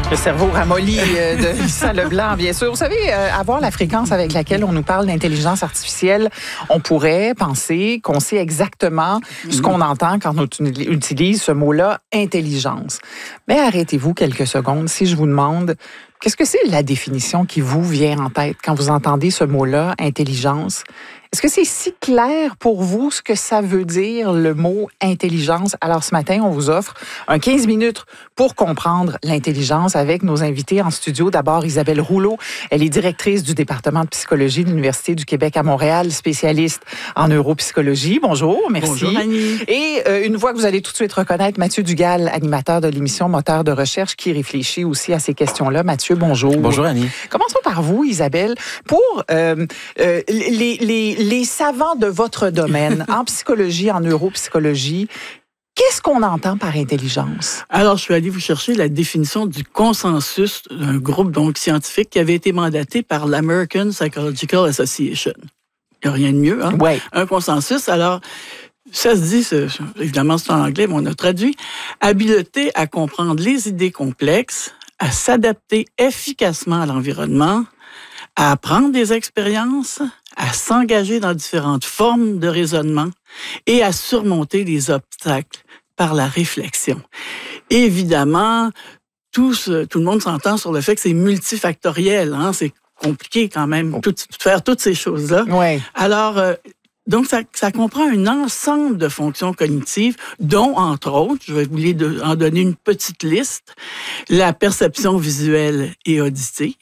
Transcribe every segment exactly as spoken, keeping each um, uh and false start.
Le cerveau ramolli euh, de Lisa Leblanc, bien sûr. Vous savez, euh, avoir la fréquence avec laquelle on nous parle d'intelligence artificielle, on pourrait penser qu'on sait exactement mm-hmm. ce qu'on entend quand on utilise ce mot-là, intelligence. Mais arrêtez-vous quelques secondes si je vous demande, qu'est-ce que c'est la définition qui vous vient en tête quand vous entendez ce mot-là, intelligence? Est-ce que c'est si clair pour vous ce que ça veut dire, le mot intelligence? Alors, ce matin, on vous offre un quinze minutes pour comprendre l'intelligence avec nos invités en studio. D'abord, Isabelle Rouleau. Elle est directrice du département de psychologie de l'Université du Québec à Montréal, spécialiste en neuropsychologie. Bonjour, merci. Bonjour, Annie. Et euh, une voix que vous allez tout de suite reconnaître, Mathieu Dugal, animateur de l'émission Moteur de recherche, qui réfléchit aussi à ces questions-là. Mathieu, bonjour. Bonjour, Annie. Commençons par vous, Isabelle. Pour euh, euh, les... les Les savants de votre domaine, en psychologie, en neuropsychologie, qu'est-ce qu'on entend par intelligence? Alors, je suis allée vous chercher la définition du consensus d'un groupe donc scientifique qui avait été mandaté par l'American Psychological Association. Il n'y a rien de mieux, hein? Ouais. Un consensus, alors... Ça se dit, c'est, évidemment, c'est en anglais, mais on a traduit. Habileté à comprendre les idées complexes, à s'adapter efficacement à l'environnement, à apprendre des expériences, à s'engager dans différentes formes de raisonnement et à surmonter les obstacles par la réflexion. Évidemment, tout, ce, tout le monde s'entend sur le fait que c'est multifactoriel. Hein? C'est compliqué quand même tout, faire toutes ces choses-là. Ouais. Alors, euh, donc, ça, ça comprend un ensemble de fonctions cognitives, dont, entre autres, je vais vous les de, en donner une petite liste, la perception visuelle et auditive,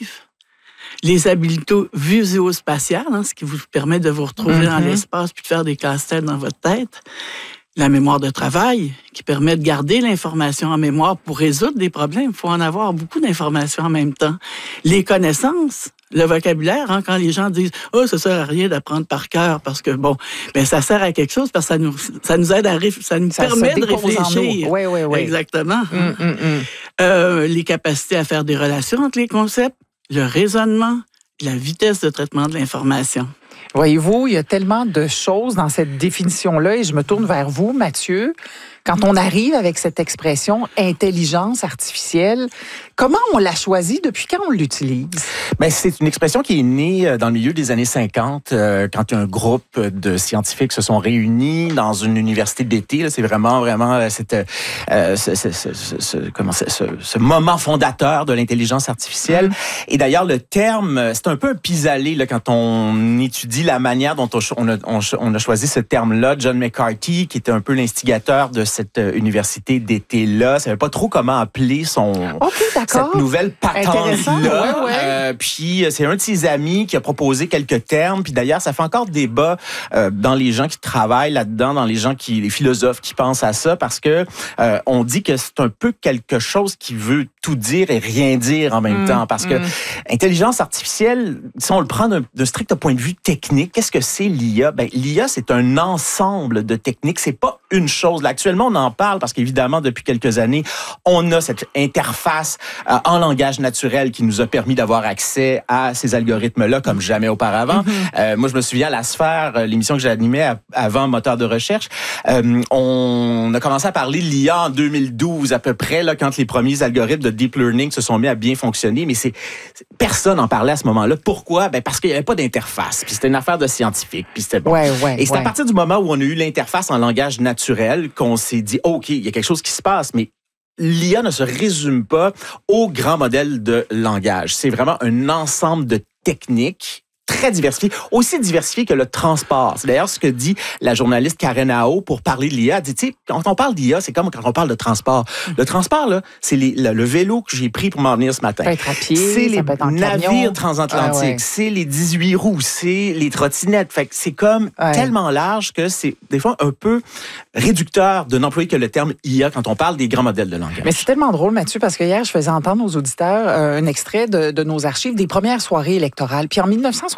les habiletés visuospatiales, hein, ce qui vous permet de vous retrouver mm-hmm. dans l'espace puis de faire des casse-têtes dans votre tête. La mémoire de travail, qui permet de garder l'information en mémoire pour résoudre des problèmes. Il faut en avoir beaucoup d'informations en même temps. Les connaissances, le vocabulaire, hein, quand les gens disent « Oh, ça sert à rien d'apprendre par cœur parce que, bon, ben ça sert à quelque chose parce que ça nous, ça nous aide à réf- ça nous ça permet de réfléchir. » Oui, oui, oui. Exactement. Mm, mm, mm. Euh, les capacités à faire des relations entre les concepts, le raisonnement, la vitesse de traitement de l'information. Voyez-vous, il y a tellement de choses dans cette définition-là et je me tourne vers vous, Mathieu. Quand on arrive avec cette expression intelligence artificielle, comment on l'a choisie? Depuis quand on l'utilise? Bien, c'est une expression qui est née dans le milieu des années cinquante, euh, quand un groupe de scientifiques se sont réunis dans une université d'été. Là, c'est vraiment, vraiment cette, euh, ce, ce, ce, ce, comment, ce, ce moment fondateur de l'intelligence artificielle. Mmh. Et d'ailleurs, le terme, c'est un peu un pis-aller là, quand on étudie la manière dont on, on, a, on, on a choisi ce terme-là. John McCarthy, qui était un peu l'instigateur de cette université d'été-là, ne savait pas trop comment appeler son, okay, cette nouvelle patente-là. Ouais, ouais. Euh, puis, c'est un de ses amis qui a proposé quelques termes. Puis d'ailleurs, ça fait encore débat euh, dans les gens qui travaillent là-dedans, dans les gens qui, les philosophes qui pensent à ça, parce que euh, on dit que c'est un peu quelque chose qui veut tout dire et rien dire en même mmh, temps. Parce mmh. que intelligence artificielle, si on le prend d'un, d'un strict point de vue technique, qu'est-ce que c'est l'I A? Ben, l'I A, c'est un ensemble de techniques. C'est pas une chose. Là, actuellement, on en parle parce qu'évidemment, depuis quelques années, on a cette interface euh, en langage naturel qui nous a permis d'avoir accès à ces algorithmes-là comme jamais auparavant. Mm-hmm. Euh, moi, je me souviens à La Sphère, l'émission que j'animais à, avant Moteur de recherche, euh, on a commencé à parler de l'I A en deux mille douze à peu près, là, quand les premiers algorithmes de deep learning se sont mis à bien fonctionner. Mais c'est, personne n'en parlait à ce moment-là. Pourquoi? Ben parce qu'il n'y avait pas d'interface. Puis c'était une affaire de scientifique. Puis c'était bon. Ouais, ouais, Et c'est ouais. à partir du moment où on a eu l'interface en langage naturel qu'on s'est dit, oh, OK, il y a quelque chose qui se passe, mais l'I A ne se résume pas au grand modèle de langage. C'est vraiment un ensemble de techniques très diversifié, aussi diversifié que le transport. C'est d'ailleurs ce que dit la journaliste Karen Ao pour parler de l'I A. Elle dit, tu sais, quand on parle d'I A, c'est comme quand on parle de transport. Le transport, là, c'est les, le, le vélo que j'ai pris pour m'en venir ce matin. Ça peut être à pied, c'est les ça peut être en navires camion. transatlantiques, Ah ouais. c'est les dix-huit roues, c'est les trottinettes. Fait que c'est comme ouais. tellement large que c'est des fois un peu réducteur de n'employer que le terme I A quand on parle des grands modèles de langage. Mais c'est tellement drôle, Mathieu, parce que hier, je faisais entendre aux auditeurs euh, un extrait de, de nos archives des premières soirées électorales. Puis en dix-neuf cent soixante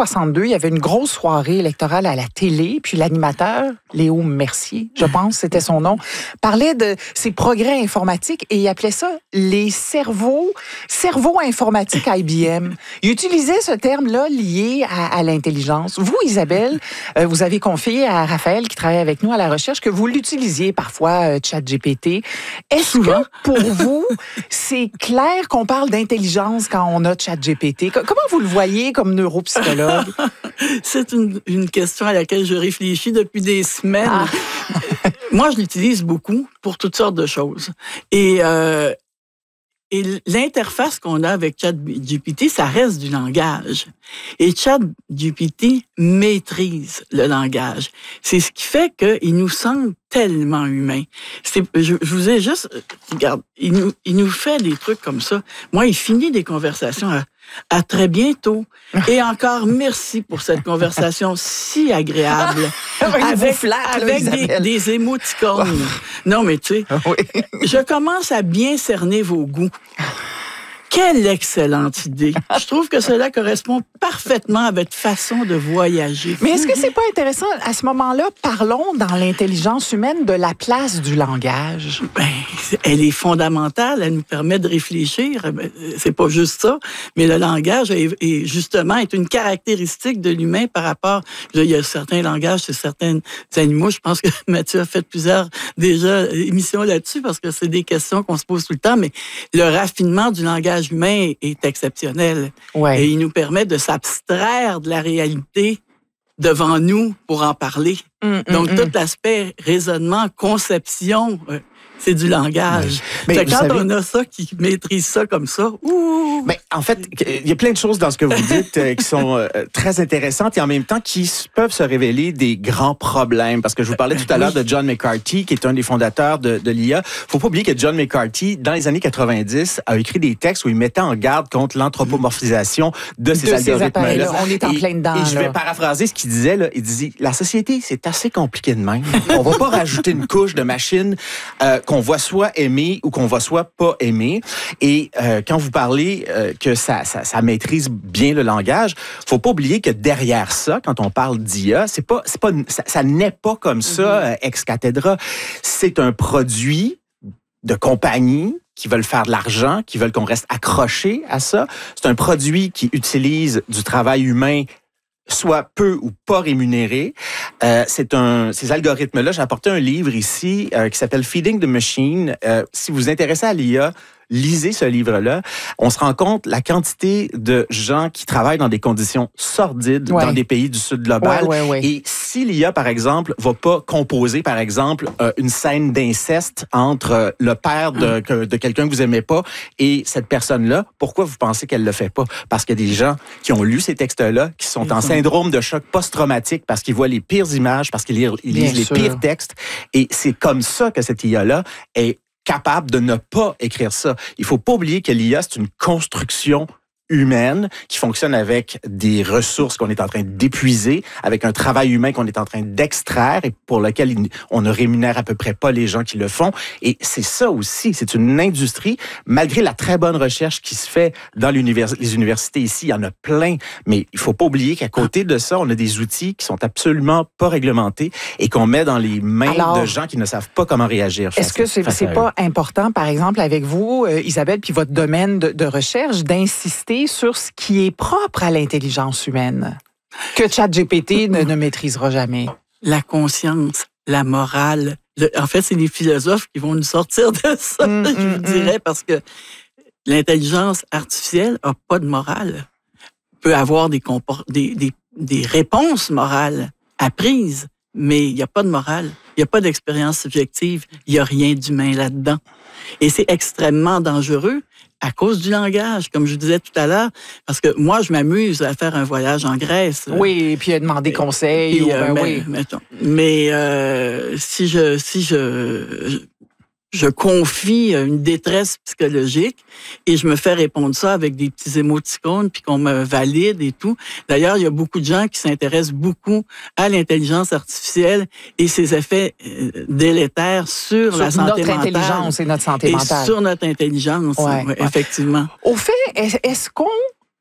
soixante-deux, il y avait une grosse soirée électorale à la télé, puis l'animateur, Léo Mercier, je pense, c'était son nom, parlait de ses progrès informatiques et il appelait ça les cerveaux, cerveaux informatiques I B M. Il utilisait ce terme-là lié à, à l'intelligence. Vous, Isabelle, euh, vous avez confié à Raphaël, qui travaille avec nous à la recherche, que vous l'utilisiez parfois, euh, ChatGPT. Est-ce que pour vous, c'est clair qu'on parle d'intelligence quand on a ChatGPT? Comment vous le voyez comme neuropsychologue? C'est une, une question à laquelle je réfléchis depuis des semaines. Ah. Moi, je l'utilise beaucoup pour toutes sortes de choses. Et, euh, et l'interface qu'on a avec ChatGPT, ça reste du langage. Et ChatGPT maîtrise le langage. C'est ce qui fait qu'il nous semble tellement humain. C'est, je, je vous ai juste... Regarde, il nous, il nous fait des trucs comme ça. Moi, il finit des conversations à, à très bientôt. Et encore, merci pour cette conversation si agréable. avec flatte, avec là, des, des émoticônes. Non, mais tu sais, oui. Je commence à bien cerner vos goûts. Quelle excellente idée. Je trouve que cela correspond parfaitement à votre façon de voyager. Mais est-ce que c'est pas intéressant, à ce moment-là, parlons dans l'intelligence humaine de la place du langage? Ben, elle est fondamentale, elle nous permet de réfléchir. Ben, c'est pas juste ça, mais le langage est, est justement est une caractéristique de l'humain par rapport... Il y a certains langages chez certains animaux. Je pense que Mathieu a fait plusieurs déjà émissions là-dessus parce que c'est des questions qu'on se pose tout le temps, mais le raffinement du langage humain est exceptionnel. Ouais. Et il nous permet de s'abstraire de la réalité devant nous pour en parler. Mmh, Donc, mmh, tout mmh. l'aspect raisonnement, conception, euh, c'est du langage. Mais, mais quand savez, on a ça qui maîtrise ça comme ça, ouh! Mais en fait, il y a plein de choses dans ce que vous dites euh, qui sont euh, très intéressantes et en même temps qui peuvent se révéler des grands problèmes. Parce que je vous parlais tout à l'heure de John McCarthy, qui est un des fondateurs de, de l'I A. Faut pas oublier que John McCarthy, dans les années quatre-vingt-dix, a écrit des textes où il mettait en garde contre l'anthropomorphisation de ces de algorithmes-là. Ces on est en et, plein dedans. Et je vais là. paraphraser ce qu'il disait. Là. Il disait, la société, c'est assez compliqué de même. On va pas rajouter une couche de machines euh, qu'on va soit aimer ou qu'on va soit pas aimer. Et euh, quand vous parlez euh, que ça, ça, ça maîtrise bien le langage, faut pas oublier que derrière ça, quand on parle d'I A, c'est pas, c'est pas, ça, ça n'est pas comme ça mm-hmm. euh, ex cathedra. C'est un produit de compagnie qui veulent faire de l'argent, qui veulent qu'on reste accroché à ça. C'est un produit qui utilise du travail humain soit peu ou pas rémunéré. Euh, c'est un, ces algorithmes-là, j'ai apporté un livre ici euh, qui s'appelle Feeding the Machine. Euh, si vous vous intéressez à l'I A, lisez ce livre-là. On se rend compte la quantité de gens qui travaillent dans des conditions sordides ouais. dans des pays du Sud global. Ouais, ouais, ouais. Et si l'I A, par exemple, va pas composer, par exemple, euh, une scène d'inceste entre euh, le père de, que, de quelqu'un que vous aimez pas et cette personne-là, pourquoi vous pensez qu'elle le fait pas? Parce qu'il y a des gens qui ont lu ces textes-là, qui sont en syndrome de choc post-traumatique parce qu'ils voient les pires images, parce qu'ils lisent, ils lisent les pires textes. Et c'est comme ça que cette I A-là est capable de ne pas écrire ça. Il faut pas oublier que l'I A, c'est une construction humaine qui fonctionne avec des ressources qu'on est en train d'épuiser, avec un travail humain qu'on est en train d'extraire et pour lequel on ne rémunère à peu près pas les gens qui le font. Et c'est ça aussi, c'est une industrie, malgré la très bonne recherche qui se fait dans l'univers, les universités ici, il y en a plein, mais il faut pas oublier qu'à côté de ça, on a des outils qui sont absolument pas réglementés et qu'on met dans les mains Alors, de gens qui ne savent pas comment réagir. Est-ce que c'est, c'est pas important, par exemple, avec vous, euh, Isabelle, puis votre domaine de, de recherche, d'insister sur ce qui est propre à l'intelligence humaine, que ChatGPT ne, ne maîtrisera jamais? La conscience, la morale. Le, en fait, c'est les philosophes qui vont nous sortir de ça, mm, je vous mm, dirais, mm. parce que l'intelligence artificielle n'a pas de morale. Peut avoir des, compor- des, des, des réponses morales apprises, mais il n'y a pas de morale. Il n'y a pas d'expérience subjective. Il n'y a rien d'humain là-dedans. Et c'est extrêmement dangereux à cause du langage, comme je disais tout à l'heure, parce que moi, je m'amuse à faire un voyage en Grèce. Oui, et puis à demander conseil. Et, ou, euh, ben, mais, oui. mettons, mais euh, si je si je, je je confie une détresse psychologique et je me fais répondre ça avec des petits émoticônes puis qu'on me valide et tout. D'ailleurs, il y a beaucoup de gens qui s'intéressent beaucoup à l'intelligence artificielle et ses effets délétères sur, sur la santé notre mentale. Notre intelligence et notre santé et mentale. sur notre intelligence, ouais, ouais, effectivement. Au fait, est-ce qu'on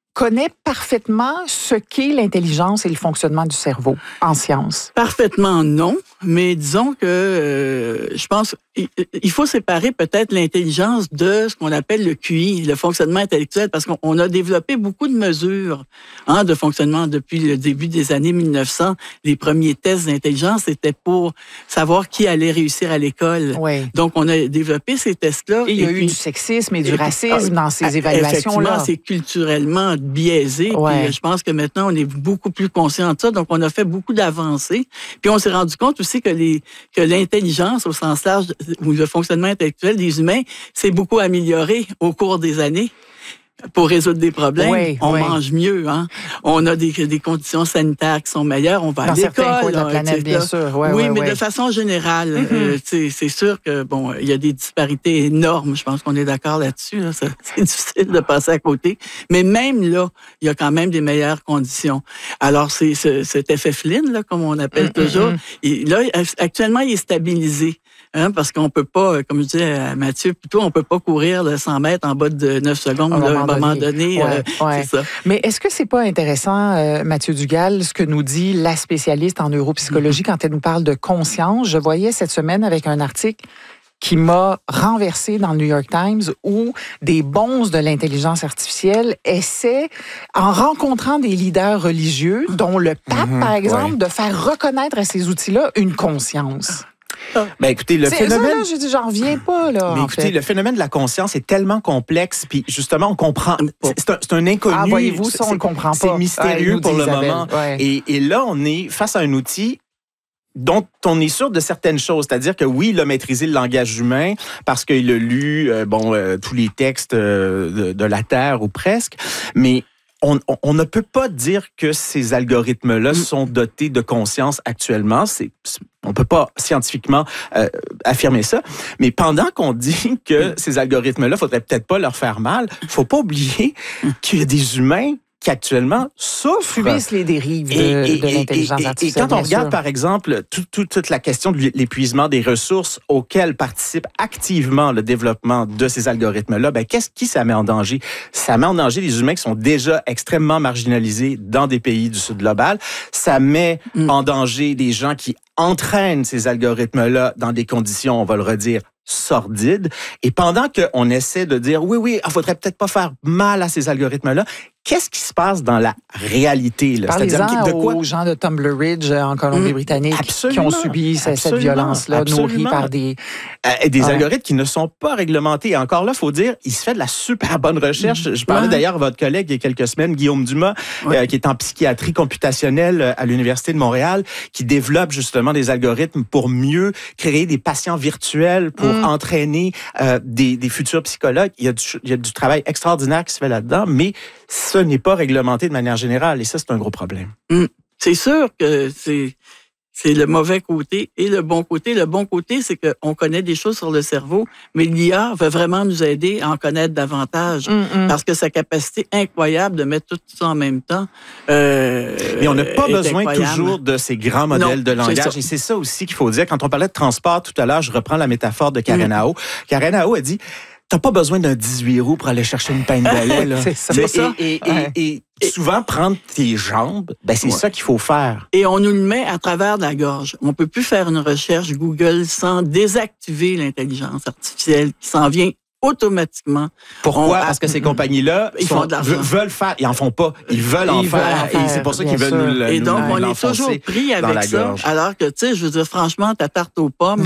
connaît parfaitement ce qu'est l'intelligence et le fonctionnement du cerveau en sciences? Parfaitement non, mais disons que euh, je pense il faut séparer peut-être l'intelligence de ce qu'on appelle le Q I, le fonctionnement intellectuel, parce qu'on a développé beaucoup de mesures hein, de fonctionnement depuis le début des années mille neuf cents. Les premiers tests d'intelligence, c'était pour savoir qui allait réussir à l'école. Oui. Donc, on a développé ces tests-là. Et il y a et eu puis, du sexisme et du et racisme puis, dans ces effectivement, évaluations-là. c'est culturellement biaisé. Ouais. Puis je pense que maintenant, on est beaucoup plus conscient de ça. Donc, on a fait beaucoup d'avancées. Puis on s'est rendu compte aussi que les que l'intelligence au sens large ou le fonctionnement intellectuel des humains s'est beaucoup amélioré au cours des années. Pour résoudre des problèmes, oui, on oui. mange mieux. Hein? On a des, des conditions sanitaires qui sont meilleures. On va dans à l'école. certains coins de la planète, bien sûr. Ouais, oui, ouais, mais ouais. de façon générale, mm-hmm. euh, c'est, c'est sûr que bon, il y a des disparités énormes. Je pense qu'on est d'accord là-dessus. Là. Ça, c'est difficile de passer à côté. Mais même là, il y a quand même des meilleures conditions. Alors, c'est, c'est cet effet Flynn, là, comme on appelle mm-hmm. toujours. Et là, actuellement, il est stabilisé. Hein, parce qu'on peut pas, comme je disais à Mathieu plutôt, on peut pas courir de cent mètres en bas de neuf secondes. À un moment, moment donné, ouais, euh, ouais. c'est ça. Mais est-ce que c'est pas intéressant, euh, Mathieu Dugal, ce que nous dit la spécialiste en neuropsychologie mm-hmm. quand elle nous parle de conscience? Je voyais cette semaine avec un article qui m'a renversé dans le New York Times où des bonzes de l'intelligence artificielle essaient, en rencontrant des leaders religieux, dont le pape, mm-hmm, par exemple, ouais. de faire reconnaître à ces outils-là une conscience. Ben écoutez, le c'est phénomène. Ça, là, je dis, j'en reviens pas là. Mais en écoutez, fait. le phénomène de la conscience est tellement complexe, puis justement, on comprend. C'est un, c'est un inconnu. Ah, voyez-vous, ça, on le comprend pas. C'est mystérieux ouais, pour le Isabelle. moment. Ouais. Et, et là, on est face à un outil dont on est sûr de certaines choses, c'est-à-dire que oui, il a maîtrisé le langage humain parce qu'il a lu euh, bon euh, tous les textes euh, de, de la Terre ou presque, mais On, on, on ne peut pas dire que ces algorithmes-là sont dotés de conscience actuellement. C'est, on ne peut pas scientifiquement euh, affirmer ça. Mais pendant qu'on dit que ces algorithmes-là, il faudrait peut-être pas leur faire mal, il ne faut pas oublier qu'il y a des humains qui actuellement souffrent. Subissent les dérives de, et, et, de l'intelligence et, et, artificielle. Et quand on regarde, sûr. par exemple, tout, tout, toute la question de l'épuisement des ressources auxquelles participe activement le développement de ces algorithmes-là, ben, qu'est-ce qui ça met en danger? Ça met en danger les humains qui sont déjà extrêmement marginalisés dans des pays du Sud global. Ça met mm. en danger des gens qui entraînent ces algorithmes-là dans des conditions, on va le redire, sordides. Et pendant qu'on essaie de dire, oui, oui, il faudrait peut-être pas faire mal à ces algorithmes-là, qu'est-ce qui se passe dans la réalité? Là? Parlez-en de quoi? aux gens de Tumbler Ridge en Colombie-Britannique mmh, qui ont subi cette violence-là, nourrie par des... Euh, des ouais. algorithmes qui ne sont pas réglementés. Et encore là, il faut dire, il se fait de la super bonne recherche. Mmh. Je parlais ouais. d'ailleurs à votre collègue il y a quelques semaines, Guillaume Dumas, ouais. euh, qui est en psychiatrie computationnelle à l'Université de Montréal, qui développe justement des algorithmes pour mieux créer des patients virtuels, pour mmh. entraîner euh, des, des futurs psychologues. Il y, a du, il y a du travail extraordinaire qui se fait là-dedans, mais ce n'est pas réglementé de manière générale. Et ça, c'est un gros problème. Mmh. C'est sûr que c'est, c'est le mauvais côté et le bon côté. Le bon côté, c'est qu'on connaît des choses sur le cerveau, mais l'I A va vraiment nous aider à en connaître davantage mmh. parce que sa capacité incroyable de mettre tout ça en même temps euh, Mais on n'a pas besoin incroyable. toujours de ces grands modèles non, de langage. c'est et c'est ça aussi qu'il faut dire. Quand on parlait de transport tout à l'heure, je reprends la métaphore de Karen Ao. Mmh. Karen Ao a dit... T'as pas besoin d'un dix-huit roues pour aller chercher une peine de lait, là. c'est ça. C'est ça. Et, et, ouais. et, et souvent, prendre tes jambes, ben c'est ouais. ça qu'il faut faire. Et on nous le met à travers de la gorge. On peut plus faire une recherche Google sans désactiver l'intelligence artificielle qui s'en vient automatiquement. Pourquoi? On, Parce que ces compagnies-là ils sont, font de l'argent. veulent faire. Ils en font pas. Ils veulent en, ils faire, veulent en faire. Et c'est pour ça qu'ils veulent nous le Et donc, nous on est toujours pris avec ça. Gorge. Alors que, tu sais, je veux dire, franchement, ta tarte aux pommes...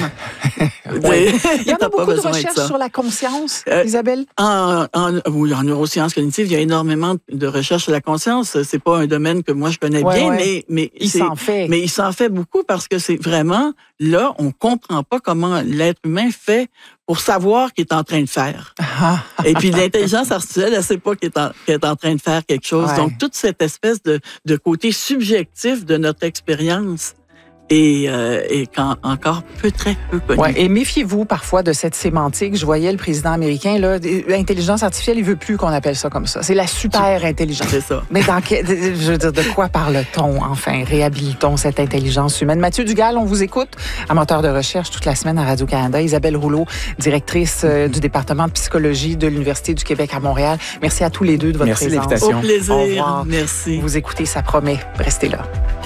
oui. Il y en a beaucoup de recherches de sur la conscience, euh, Isabelle? En, en, oui, en neurosciences cognitives, il y a énormément de recherches sur la conscience. C'est pas un domaine que moi, je connais ouais, bien, ouais. mais... mais il s'en fait. Mais il s'en fait beaucoup parce que c'est vraiment... Là, on comprend pas comment l'être humain fait pour savoir qu'il est en train de faire. Et puis l'intelligence artificielle, elle sait pas qu'il est en, qu'il est en train de faire quelque chose. Ouais. Donc, toute cette espèce de, de côté subjectif de notre expérience et, euh, et quand, encore peu, très peu connu. Ouais, et méfiez-vous parfois de cette sémantique. Je voyais le président américain, là, l'intelligence artificielle, il veut plus qu'on appelle ça comme ça. C'est la super intelligence. C'est ça. Mais dans que, je veux dire, de quoi parle-t-on, enfin? Réhabilitons cette intelligence humaine. Mathieu Dugal, on vous écoute, amateur de recherche toute la semaine à Radio-Canada. Isabelle Rouleau, directrice euh, du département de psychologie de l'Université du Québec à Montréal. Merci à tous les deux de votre Merci présence. de l'invitation. Au plaisir. Au revoir. Merci. Vous écoutez, ça promet. Restez là.